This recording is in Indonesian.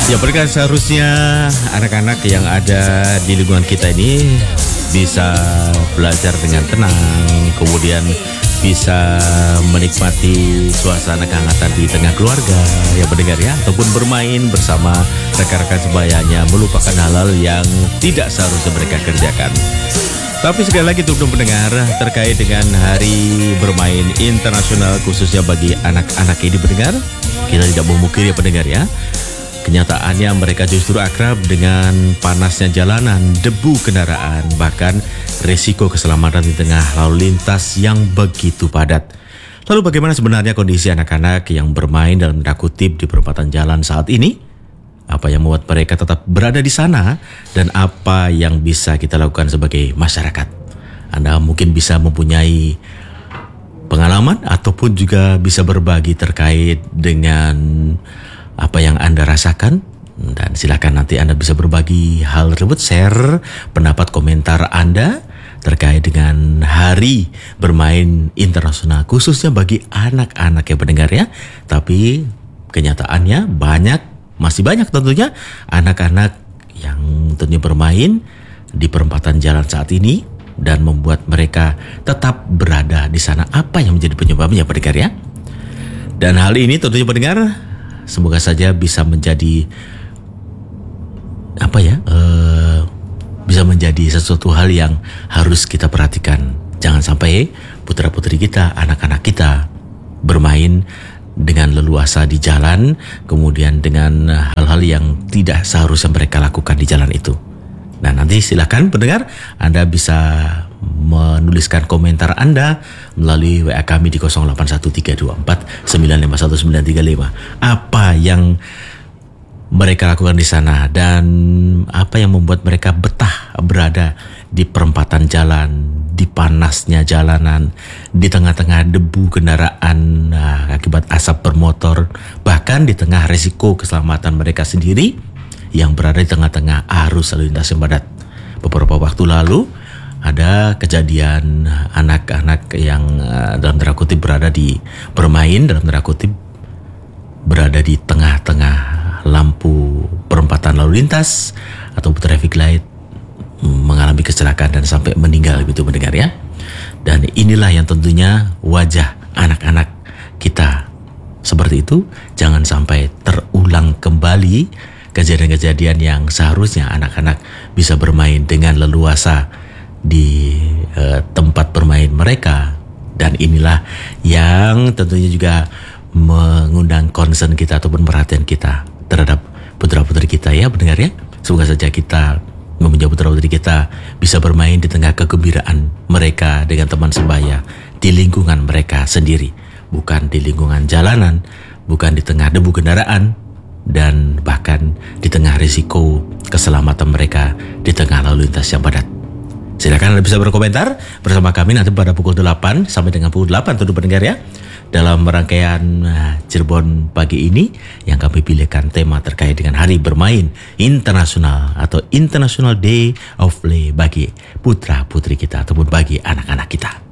Ya, mereka seharusnya anak-anak yang ada di lingkungan kita ini bisa belajar dengan tenang, kemudian bisa menikmati suasana kehangatan di tengah keluarga ya pendengar ya, ataupun bermain bersama rekan-rekan sebayanya, melupakan hal-hal yang tidak seharusnya mereka kerjakan. Tapi sekali lagi untuk pendengar, terkait dengan hari bermain internasional khususnya bagi anak-anak ini pendengar, kita tidak memungkiri ya pendengar ya, kenyataannya mereka justru akrab dengan panasnya jalanan, debu kendaraan, bahkan resiko keselamatan di tengah lalu lintas yang begitu padat. Lalu bagaimana sebenarnya kondisi anak-anak yang bermain dalam tanda kutip di perempatan jalan saat ini? Apa yang membuat mereka tetap berada di sana dan apa yang bisa kita lakukan sebagai masyarakat? Anda mungkin bisa mempunyai pengalaman ataupun juga bisa berbagi terkait dengan apa yang Anda rasakan, dan silakan nanti Anda bisa berbagi hal tersebut, share pendapat komentar Anda terkait dengan hari bermain internasional khususnya bagi anak-anak yang pendengar ya. Tapi kenyataannya masih banyak tentunya anak-anak yang tentunya bermain di perempatan jalan saat ini dan membuat mereka tetap berada di sana. Apa yang menjadi penyebabnya pendengar ya? Dan hal ini tentunya pendengar, semoga saja bisa menjadi bisa menjadi sesuatu hal yang harus kita perhatikan. Jangan sampai putra-putri kita, anak-anak kita bermain dengan leluasa di jalan, kemudian dengan hal-hal yang tidak seharusnya mereka lakukan di jalan itu. Nah, nanti silakan pendengar, Anda bisa menuliskan komentar Anda melalui WA kami di 081324 951935. Apa yang mereka lakukan di sana dan apa yang membuat mereka betah berada di perempatan jalan, di panasnya jalanan, di tengah-tengah debu kendaraan akibat asap bermotor, bahkan di tengah risiko keselamatan mereka sendiri yang berada di tengah-tengah arus lalu lintas yang padat. Beberapa waktu lalu ada kejadian anak-anak yang dalam tanda kutip berada di tengah-tengah lampu perempatan lalu lintas atau traffic light, mengalami kecelakaan dan sampai meninggal gitu mendengar ya. Dan inilah yang tentunya wajah anak-anak kita seperti itu. Jangan sampai terulang kembali kejadian-kejadian yang seharusnya anak-anak bisa bermain dengan leluasa di tempat bermain mereka. Dan inilah yang tentunya juga mengundang concern kita ataupun perhatian kita terhadap putra-putri kita ya pendengar ya. Semoga saja kita mempunyai putra-putri kita bisa bermain di tengah kegembiraan mereka dengan teman sebaya di lingkungan mereka sendiri, bukan di lingkungan jalanan, bukan di tengah debu kendaraan, dan bahkan di tengah risiko keselamatan mereka di tengah lalu lintas yang padat. Silakan Anda bisa berkomentar bersama kami nanti pada pukul 8 sampai dengan pukul 8 tentu pendengar ya, dalam rangkaian Cirebon pagi ini yang kami pilihkan tema terkait dengan hari bermain internasional atau International Day of Play bagi putra-putri kita ataupun bagi anak-anak kita.